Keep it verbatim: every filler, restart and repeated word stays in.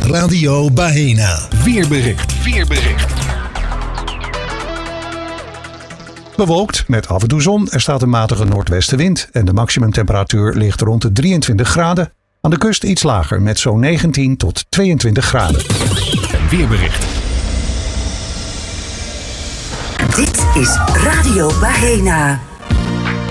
Radio Bahena. Weerbericht. Weerbericht. Bewolkt met af en toe zon. Er staat een matige noordwestenwind en de maximumtemperatuur ligt rond de drieëntwintig graden. Aan de kust iets lager met zo'n negentien tot tweeëntwintig graden. Weerbericht. Dit is Radio Bahena.